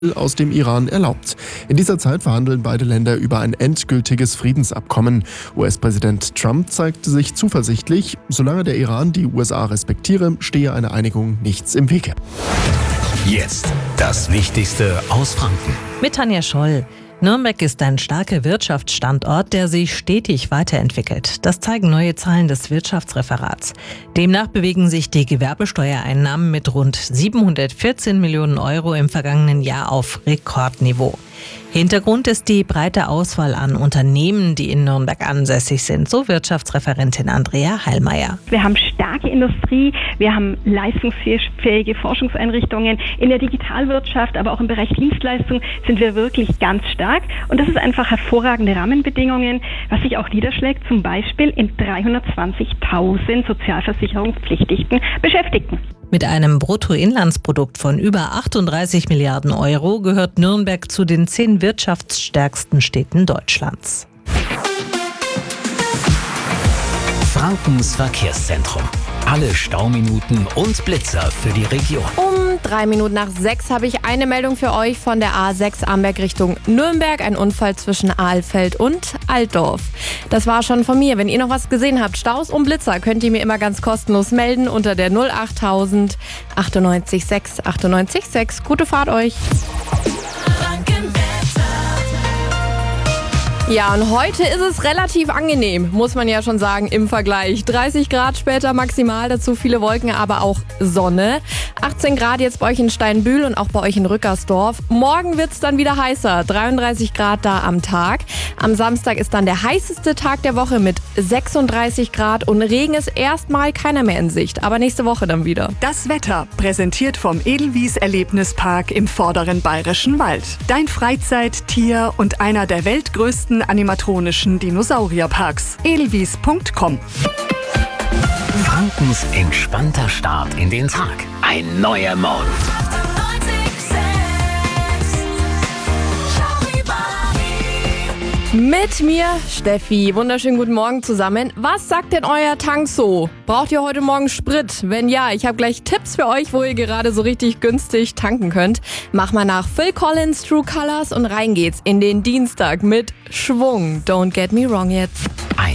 aus dem Iran erlaubt. In dieser Zeit verhandeln beide Länder über ein endgültiges Friedensabkommen. US-Präsident Trump zeigte sich zuversichtlich, solange der Iran die USA respektiere, stehe eine Einigung nichts im Wege. Jetzt das Wichtigste aus Franken. Mit Tanja Scholl. Nürnberg ist ein starker Wirtschaftsstandort, der sich stetig weiterentwickelt. Das zeigen neue Zahlen des Wirtschaftsreferats. Demnach bewegen sich die Gewerbesteuereinnahmen mit rund 714 Millionen Euro im vergangenen Jahr auf Rekordniveau. Hintergrund ist die breite Auswahl an Unternehmen, die in Nürnberg ansässig sind, so Wirtschaftsreferentin Andrea Heilmeier. Wir haben starke Industrie, wir haben leistungsfähige Forschungseinrichtungen. In der Digitalwirtschaft, aber auch im Bereich Dienstleistung sind wir wirklich ganz stark. Und das ist einfach hervorragende Rahmenbedingungen, was sich auch niederschlägt, zum Beispiel in 320.000 sozialversicherungspflichtigen Beschäftigten. Mit einem Bruttoinlandsprodukt von über 38 Milliarden Euro gehört Nürnberg zu den 10 wirtschaftsstärksten Städten Deutschlands. Frankens Verkehrszentrum. Alle Stauminuten und Blitzer für die Region. Um 6:03 habe ich eine Meldung für euch von der A6 Amberg Richtung Nürnberg. Ein Unfall zwischen Ahlfeld und Altdorf. Das war schon von mir. Wenn ihr noch was gesehen habt, Staus und Blitzer, könnt ihr mir immer ganz kostenlos melden unter der 08000 98 6 98 6. Gute Fahrt euch. Ja, und heute ist es relativ angenehm, muss man ja schon sagen, im Vergleich. 30 Grad später maximal, dazu viele Wolken, aber auch Sonne. 18 Grad jetzt bei euch in Steinbühl und auch bei euch in Rückersdorf. Morgen wird's dann wieder heißer, 33 Grad da am Tag. Am Samstag ist dann der heißeste Tag der Woche mit 36 Grad und Regen ist erstmal keiner mehr in Sicht, aber nächste Woche dann wieder. Das Wetter, präsentiert vom Edelwies Erlebnispark im Vorderen Bayerischen Wald. Dein Freizeit-, Tier- und einer der weltgrößten animatronischen Dinosaurierparks. Edelwies.com. Frankens entspannter Start in den Tag. Ein neuer Morgen. Mit mir, Steffi. Wunderschönen guten Morgen zusammen. Was sagt denn euer Tank so? Braucht ihr heute Morgen Sprit? Wenn ja, ich habe gleich Tipps für euch, wo ihr gerade so richtig günstig tanken könnt. Mach mal nach Phil Collins, True Colors und rein geht's in den Dienstag mit Schwung. Don't get me wrong jetzt.